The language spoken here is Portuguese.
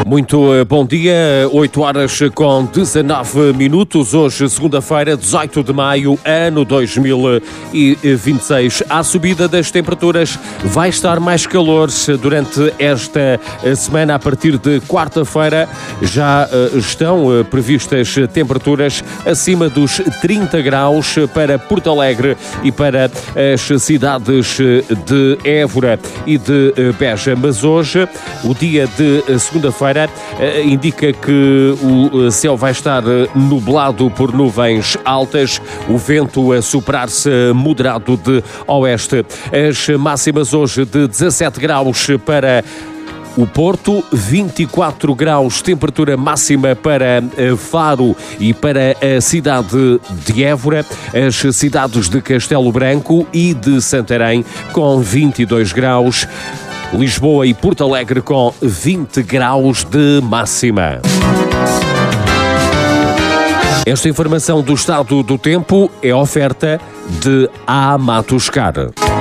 Muito bom dia, 8 horas com 19 minutos, hoje segunda-feira, 18 de maio, ano 2026. À subida das temperaturas vai estar mais calor durante esta semana. A partir de quarta-feira já estão previstas temperaturas acima dos 30 graus para Porto Alegre e para as cidades de Évora e de Beja. Mas hoje, o dia de segunda-feira, indica que o céu vai estar nublado por nuvens altas, o vento a soprar-se moderado de oeste. As máximas hoje de 17 graus para o Porto, 24 graus, temperatura máxima para Faro e para a cidade de Évora, as cidades de Castelo Branco e de Santarém com 22 graus, Lisboa e Porto Alegre com 20 graus de máxima. Esta informação do estado do tempo é oferta de A Matos Car.